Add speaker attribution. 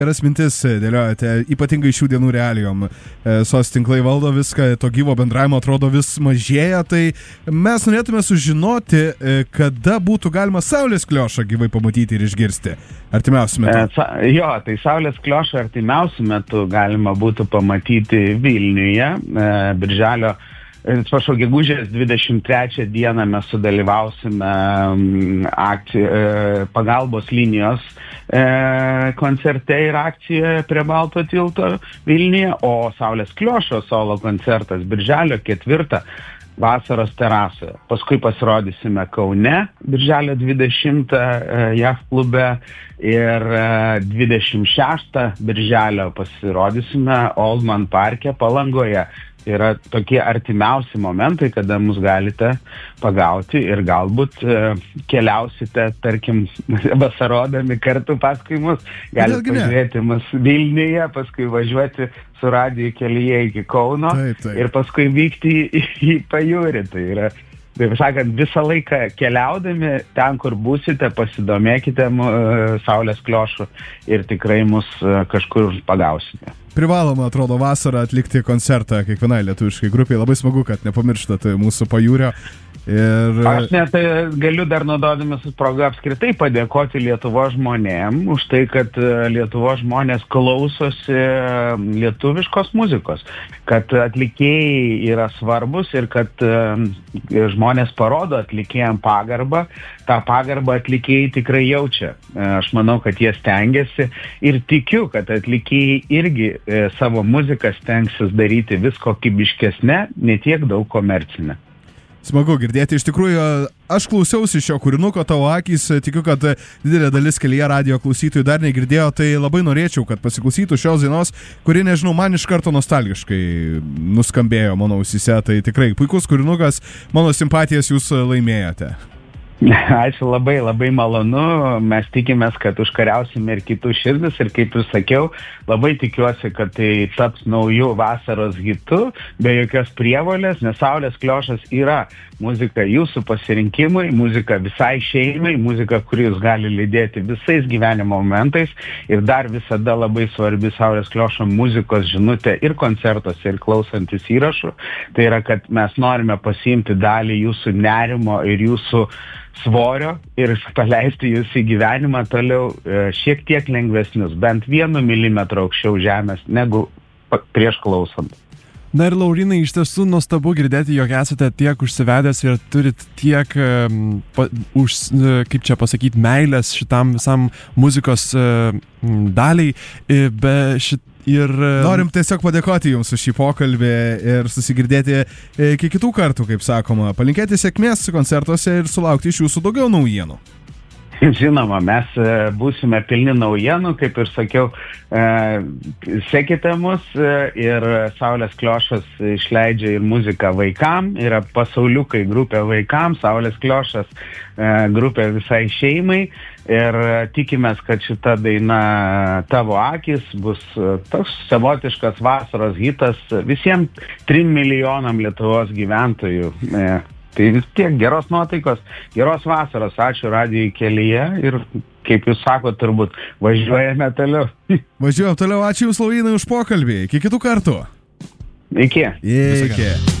Speaker 1: geras mintis dėliojate, ypatingai šių dienų realijom. Sos tinklai valdo viską, to gyvo bendravimo atrodo vis mažėja, tai mes norėtume sužinoti, kada būtų galima Saulės Kliošą gyvai pamatyti ir išgirsti artimiausiu metu.
Speaker 2: Tai Saulės Kliošą artimiausiu metu galima būtų pamatyti Vilniuje, birželio gegužės 23 dieną mes sudalyvausime pagalbos linijos koncerte ir akcijoje prie Balto tilto Vilniuje, o Saulės Kliošo solo koncertas birželio 4 Vasaros terasoje. Paskui pasirodysime Kaune birželio 20 JAV klube ir 26 birželio pasirodysime Oldman parke Palangoje. Yra tokie artimiausi momentai, kada mus galite pagauti ir galbūt keliausite, tarkim, vasarodami kartu paskui mus. Galite pažiūrėti mus Vilniuje, paskui važiuoti su radiju kelyje iki Kauno ir paskui vykti į pajūrį. Tai yra, taip sakant, visą laiką keliaudami ten, kur būsite, pasidomėkite Saulės Kliošu ir tikrai mus kažkur pagausite.
Speaker 1: Privaloma, atrodo, vasarą atlikti koncertą kiekvienai lietuviškai grupiai. Labai smagu, kad nepamirštat mūsų pajūrio.
Speaker 2: Aš net galiu dar naudodamas progą apskritai padėkoti Lietuvos žmonėm už tai, kad Lietuvos žmonės klausosi lietuviškos muzikos, kad atlikėjai yra svarbus ir kad žmonės parodo atlikėjam pagarbą. tą pagarbą atlikėjai tikrai jaučia. Aš manau, kad jie stengiasi ir tikiu, kad atlikėjai irgi savo muziką stengsis daryti vis kokybiškesnė, ne tiek daug komercinė.
Speaker 1: Smagu girdėti. Iš tikrųjų, aš klausiausi šio kūrinuko, tavo akys, tikiu, kad didelė dalis kelyje radijo klausytojų dar negirdėjo, tai labai norėčiau, kad pasiklausytų šios dainos, kuri, nežinau, man iš karto nostalgiškai nuskambėjo mano ausyse. Tai tikrai puikus kūrinukas, mano simpatijas jūs laimėjote.
Speaker 2: Ačiū, labai, labai malonu. Mes tikimės, kad užkariausime ir kitų širdis ir kaip jūs sakiau, labai tikiuosi, kad tai taps naujų vasaros hitų, be jokios prievolės, nes Saulės Kliošas yra muzika jūsų pasirinkimui, muzika visai šeimai, muzika, kuri jūs gali lydėti visais gyvenimo momentais ir dar visada labai svarbi Saulės Kliošo muzikos žinutė ir koncertuose, ir klausantis įrašų. Tai yra, kad mes norime pasiimti dalį jūsų nerimo ir jūsų svorio ir paleisti jūs į gyvenimą toliau šiek tiek lengvesnius, bent 1 milimetrą aukščiau žemės, negu prieš klausant.
Speaker 3: Na ir Laurynai, iš tiesų nuostabu girdėti, jog esate tiek užsivedęs ir turit tiek, kaip čia pasakyti, meilės šitam visam muzikos daliai,
Speaker 1: Norim tiesiog padėkoti Jums už šį pokalbį ir susigirdėti iki kitų kartų, kaip sakoma. Palinkėti sėkmės koncertuose ir sulaukti iš Jūsų daugiau naujienų.
Speaker 2: Žinoma, mes būsime pilni naujienų, kaip ir sakiau, sekite mus ir Saulės Kliošas išleidžia ir muziką vaikam, yra Pasauliukai grupė vaikam, Saulės Kliošas grupė visai šeimai ir tikimės, kad šita daina Tavo akis bus toks savotiškas vasaros hitas visiems 3 milijonam Lietuvos gyventojų. Tai vis tiek geros nuotaikos, geros vasaros, ačiū radijui kelyje ir, kaip jūs sakote, turbūt važiuojame toliau.
Speaker 1: Važiuojame toliau, ačiū Jums, Laurynai, už pokalbį. Iki kitų kartų.
Speaker 2: Iki.
Speaker 1: Iki.